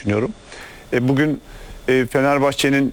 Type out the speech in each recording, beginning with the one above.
düşünüyorum. Bugün Fenerbahçe'nin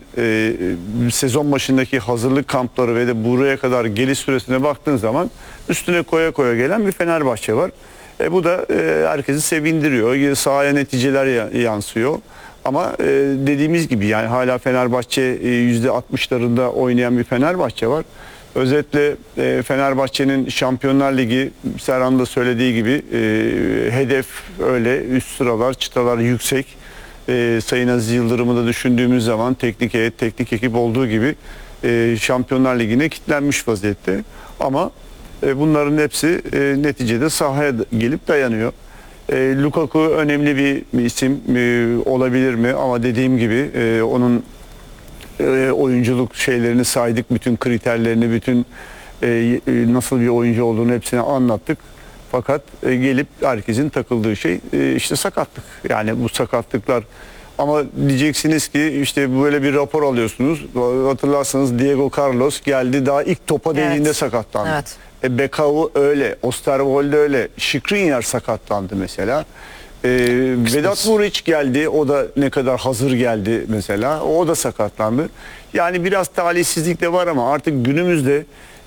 sezon başındaki hazırlık kampları ve de buraya kadar geliş süresine baktığın zaman üstüne koya koya gelen bir Fenerbahçe var. Bu da herkesi sevindiriyor. Sahaya neticeler yansıyor. Ama dediğimiz gibi yani hala Fenerbahçe %60'larında oynayan bir Fenerbahçe var. Özetle Fenerbahçe'nin Şampiyonlar Ligi, Serhan da söylediği gibi hedef öyle, üst sıralar, çıtalar yüksek. Sayın Aziz Yıldırım'ı da düşündüğümüz zaman teknik heyet, teknik ekip olduğu gibi Şampiyonlar Ligi'ne kilitlenmiş vaziyette. Ama bunların hepsi neticede sahaya gelip dayanıyor. Lukaku önemli bir isim olabilir mi? Ama dediğim gibi onun oyunculuk şeylerini saydık, bütün kriterlerini, bütün nasıl bir oyuncu olduğunu hepsini anlattık. Fakat gelip herkesin takıldığı şey işte sakatlık. Yani bu sakatlıklar, ama diyeceksiniz ki işte böyle bir rapor alıyorsunuz. Hatırlarsanız Diego Carlos geldi, daha ilk topa değdiğinde sakatlandı. Evet. Bekao öyle, Osterwolde öyle, Skriniar sakatlandı mesela. Vedat Muriç geldi, o da ne kadar hazır geldi mesela, o da sakatlandı. Yani biraz talihsizlik de var ama artık günümüzde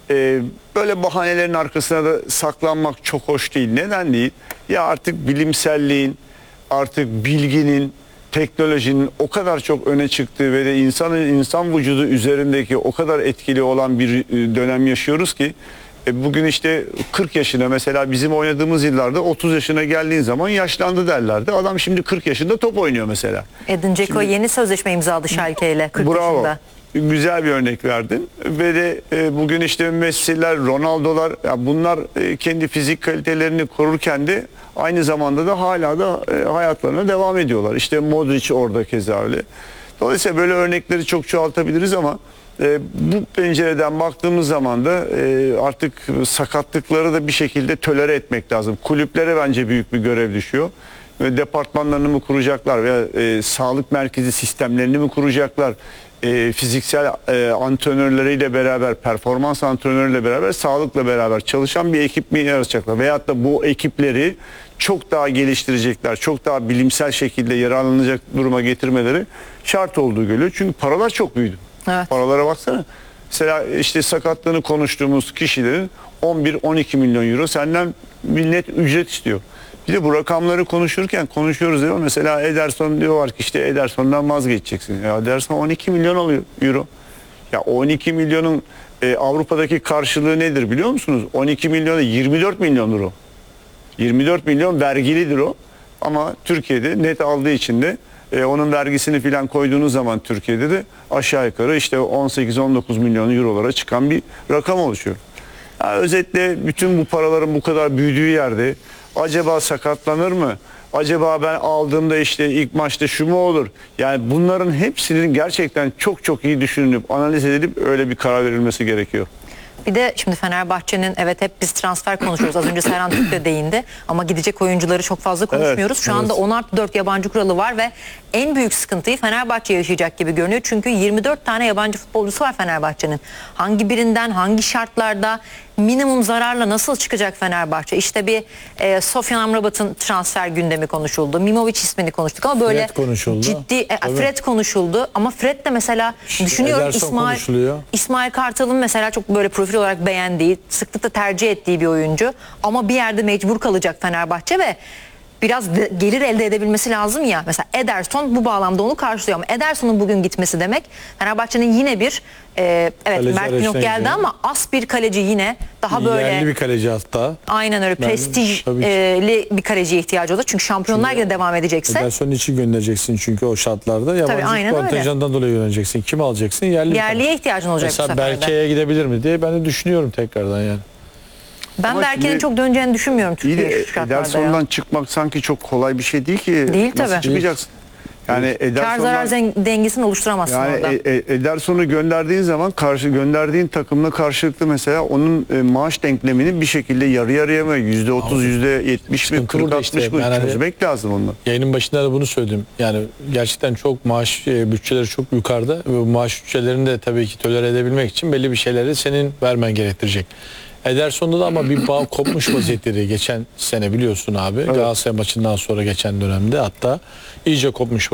böyle bahanelerin arkasına da saklanmak çok hoş değil. Neden değil? Ya artık bilimselliğin, artık bilginin, teknolojinin o kadar çok öne çıktığı ve de insan vücudu üzerindeki o kadar etkili olan bir dönem yaşıyoruz ki bugün işte 40 yaşına, mesela bizim oynadığımız yıllarda 30 yaşına geldiğin zaman yaşlandı derlerdi. Adam şimdi 40 yaşında top oynuyor mesela. Edin Dzeko yeni sözleşme imzaladı Schalke ile 40 bravo. yaşında. Güzel bir örnek verdin. Ve de bugün işte Messi'ler, Ronaldo'lar, ya bunlar kendi fizik kalitelerini korurken de aynı zamanda da hala da hayatlarına devam ediyorlar. İşte Modric orada keza öyle. Dolayısıyla böyle örnekleri çok çoğaltabiliriz ama bu pencereden baktığımız zaman da artık sakatlıkları da bir şekilde tolere etmek lazım. Kulüplere bence büyük bir görev düşüyor. Departmanlarını mı kuracaklar veya sağlık merkezi sistemlerini mi kuracaklar? Fiziksel antrenörleriyle beraber, performans antrenörüyle beraber, sağlıkla beraber çalışan bir ekip mi yaratacaklar? Veyahut da bu ekipleri çok daha geliştirecekler, çok daha bilimsel şekilde yararlanacak duruma getirmeleri şart olduğu geliyor. Çünkü paralar çok büyüdü. Evet. Paralara baksana. Mesela işte sakatlığını konuştuğumuz kişilerin 11-12 milyon euro senden millet ücret istiyor. Bir de bu rakamları konuşurken konuşuyoruz diyor. Mesela Ederson diyorlar ki işte Ederson'dan vazgeçeceksin. Ya Ederson 12 milyon alıyor euro. Ya 12 milyonun Avrupa'daki karşılığı nedir biliyor musunuz? 12 milyona 24 milyon euro. 24 milyon vergilidir o. Ama Türkiye'de net aldığı için de onun vergisini filan koyduğunuz zaman Türkiye'de de aşağı yukarı işte 18-19 milyon eurolara çıkan bir rakam oluşuyor. Yani özetle bütün bu paraların bu kadar büyüdüğü yerde acaba sakatlanır mı? Acaba ben aldığımda işte ilk maçta şu mu olur? Yani bunların hepsinin gerçekten çok çok iyi düşünülüp analiz edilip öyle bir karar verilmesi gerekiyor. Bir de şimdi Fenerbahçe'nin, evet hep biz transfer konuşuyoruz. Az önce Serhan Türk de değindi. Ama gidecek oyuncuları çok fazla konuşmuyoruz. Şu anda 10+4 yabancı kuralı var ve en büyük sıkıntıyı Fenerbahçe yaşayacak gibi görünüyor. Çünkü 24 tane yabancı futbolcusu var Fenerbahçe'nin. Hangi birinden, hangi şartlarda, minimum zararla nasıl çıkacak Fenerbahçe? İşte bir Sofyan Amrabat'ın transfer gündemi konuşuldu. Mimovic ismini konuştuk ama böyle ciddi Fred konuşuldu. Ama Fred de mesela düşünüyorum, İsmail Kartal'ın mesela çok böyle profil olarak beğendiği, sıklıkla tercih ettiği bir oyuncu. Ama bir yerde mecbur kalacak Fenerbahçe ve biraz gelir elde edebilmesi lazım ya. Mesela Ederson bu bağlamda onu karşılıyor ama Ederson'un bugün gitmesi demek Fenerbahçe'nin yine bir evet Mert Günok geldi ama as bir kaleci, yine daha böyle yerli bir kaleci hatta. Aynen öyle, prestijli bir kaleciye ihtiyacı olacak. Çünkü Şampiyonlar Ligi'ne devam edecekse. Ederson'un için göndereceksin çünkü o şartlarda. Yabancı kontenjandan dolayı göndereceksin. Kim alacaksın? Yerliye ihtiyacın olacak mesela bu sefer de. Berke'ye gidebilir mi diye ben de düşünüyorum tekrardan yani. Ben Berke'nin çok döneceğini düşünmüyorum Türkiye'ye şu şartlarda. Ederson'dan çıkmak sanki çok kolay bir şey değil ki. Değil nasıl tabii. çıkacaksın? Yani kar zarar dengesini oluşturamazsın yani orada. Ederson'u gönderdiğin zaman gönderdiğin takımla karşılıklı mesela onun maaş denklemini bir şekilde yarı yarıya mı, %30, %70 mi, 40-60 mı çözmek lazım onunla. Yayının başında da bunu söyledim. Yani gerçekten çok maaş bütçeleri çok yukarıda ve bu maaş bütçelerini de tabii ki tolere edebilmek için belli bir şeyleri senin vermen gerektirecek. Ederson'da da ama bir bağ kopmuş vaziyetleri geçen sene biliyorsun abi. Evet. Galatasaray maçından sonra geçen dönemde hatta iyice kopmuş